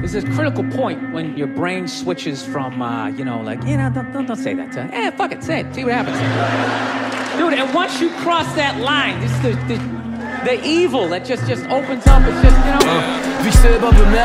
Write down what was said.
There's this critical point when your brain switches from, you know, like, you know, don't say that. Fuck it, say it. See what happens. Dude, and once you cross that line, just the evil that just opens up. It's just, you know. Wichse über